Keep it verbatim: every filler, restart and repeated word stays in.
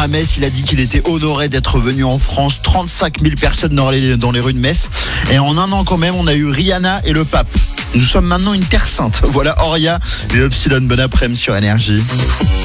à Metz. Il a dit qu'il était honoré d'être venu en France. trente-cinq mille personnes dans les, dans les rues de Metz. Et en un an quand même, on a eu Rihanna et le pape. Nous sommes maintenant une terre sainte. Voilà Oria et Upsilon. Bon après-midi sur Énergie.